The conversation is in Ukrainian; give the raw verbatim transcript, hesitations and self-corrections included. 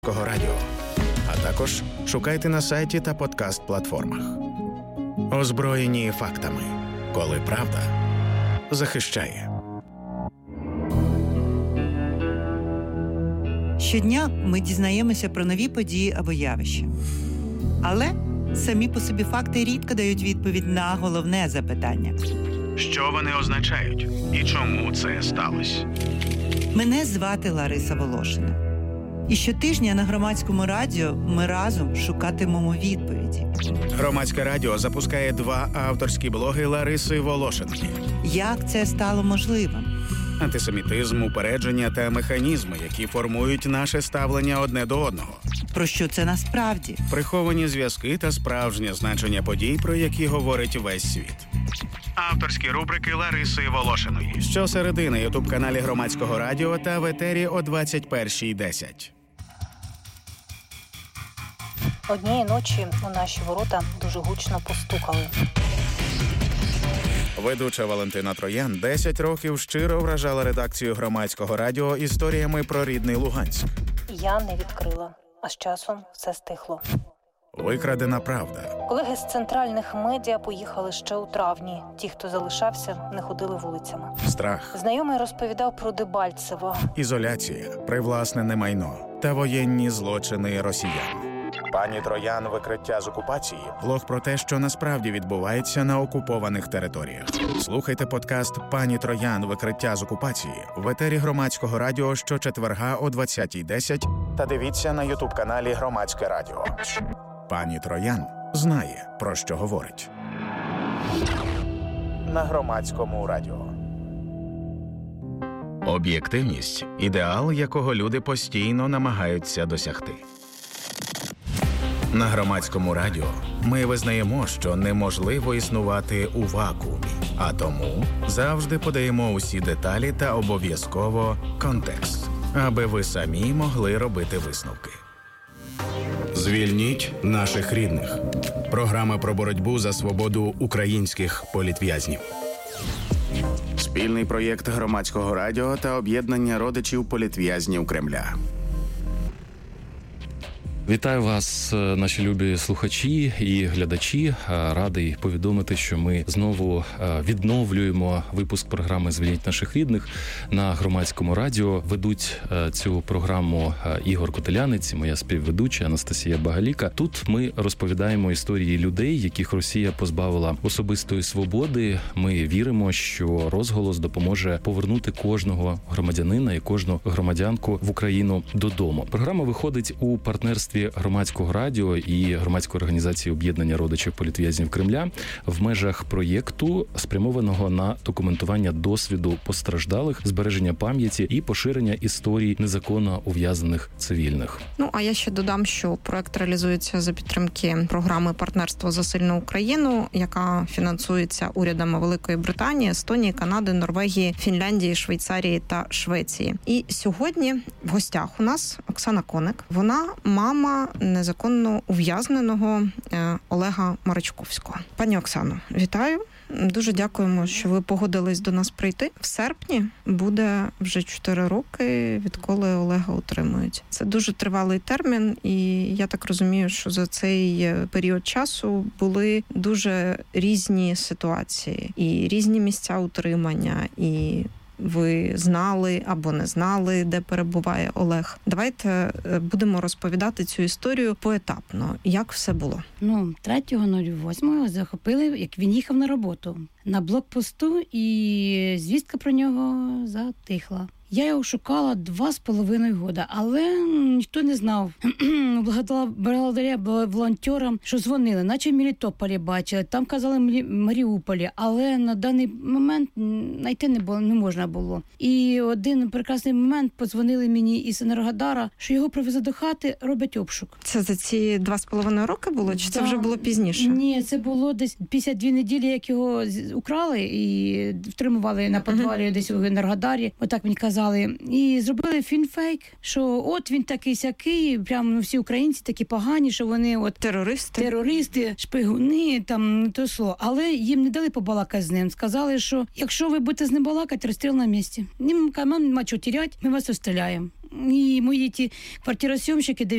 Радіо, а також шукайте на сайті та подкаст-платформах. Озброєні фактами, коли правда захищає. Щодня ми дізнаємося про нові події або явища. Але самі по собі факти рідко дають відповідь на головне запитання. Що вони означають і чому це сталося? Мене звати Лариса Волошина. І щотижня на Громадському радіо ми разом шукатимемо відповіді. Громадське радіо запускає два авторські блоги Лариси Волошиної. Як це стало можливим? Антисемітизм, упередження та механізми, які формують наше ставлення одне до одного. Про що це насправді? Приховані зв'язки та справжнє значення подій, про які говорить весь світ. Авторські рубрики Лариси Волошиної. Щосереди на ютуб-каналі Громадського радіо та в етері о двадцять першій десять. Однієї ночі у наші ворота дуже гучно постукали. Ведуча Валентина Троян десять років щиро вражала редакцію Громадського радіо історіями про рідний Луганськ. Я не відкрила, а з часом все стихло. Викрадена правда. Колеги з центральних медіа поїхали ще у травні. Ті, хто залишався, не ходили вулицями. Страх. Знайомий розповідав про Дебальцево. Ізоляція, привласнене майно та воєнні злочини росіян. Пані Троян «Викриття з окупації» – блог про те, що насправді відбувається на окупованих територіях. Слухайте подкаст «Пані Троян. Викриття з окупації» в етері Громадського радіо щочетверга о двадцятій десять та дивіться на ютуб-каналі Громадське радіо. Пані Троян знає, про що говорить. На Громадському радіо. Об'єктивність – ідеал, якого люди постійно намагаються досягти. На Громадському радіо ми визнаємо, що неможливо існувати у вакуумі, а тому завжди подаємо усі деталі та обов'язково контекст, аби ви самі могли робити висновки. Звільніть наших рідних. Програма про боротьбу за свободу українських політв'язнів. Спільний проєкт Громадського радіо та об'єднання родичів політв'язнів Кремля. Вітаю вас, наші любі слухачі і глядачі. Радий повідомити, що ми знову відновлюємо випуск програми «Звільніть наших рідних» на Громадському радіо. Ведуть цю програму Ігор Котелянець, моя співведуча Анастасія Багаліка. Тут ми розповідаємо історії людей, яких Росія позбавила особистої свободи. Ми віримо, що розголос допоможе повернути кожного громадянина і кожну громадянку в Україну додому. Програма виходить у партнерстві Громадського радіо і громадської організації об'єднання родичів політв'язнів Кремля в межах проєкту, спрямованого на документування досвіду постраждалих, збереження пам'яті і поширення історій незаконно ув'язнених цивільних. Ну, а я ще додам, що проект реалізується за підтримки програми «Партнерство за сильну Україну», яка фінансується урядами Великої Британії, Естонії, Канади, Норвегії, Фінляндії, Швейцарії та Швеції. І сьогодні в гостях у нас Оксана Коник. Вона мама незаконно ув'язненого Олега Маричковського. Пані Оксано, вітаю. Дуже дякуємо, що ви погодились до нас прийти. В серпні буде вже чотири роки, відколи Олега утримують. Це дуже тривалий термін, і я так розумію, що за цей період часу були дуже різні ситуації, і різні місця утримання, і ви знали або не знали, де перебуває Олег. Давайте будемо розповідати цю історію поетапно. Як все було? Ну, третього восьмого захопили, як він їхав на роботу на блокпосту, і звістка про нього затихла. Я його шукала два з половиною года, але ніхто не знав. Благодаря волонтерам, що дзвонили, наче в Мелітополі бачили, там казали в Маріуполі, але на даний момент знайти не було, не можна було. І один прекрасний момент подзвонили мені із Енергодара, що його привезли до хати, роблять обшук. Це за ці два з половиною роки було, чи да. Це вже було пізніше? Ні, це було десь п'ятдесят дві неділі, як його украли і втримували на підвалі uh-huh. десь у Енергодарі. Отак мені казали. І зробили фільм-фейк, що от він такий-сякий, прям ну, всі українці такі погані, що вони от терористи, терористи, шпигуни, там то слово. Але їм не дали побалакати з ним. Сказали, що якщо ви будете з ним балакати, розстріл на місці. Нам нема чого теряти, ми вас розстріляємо. І мої ті квартиросйомщики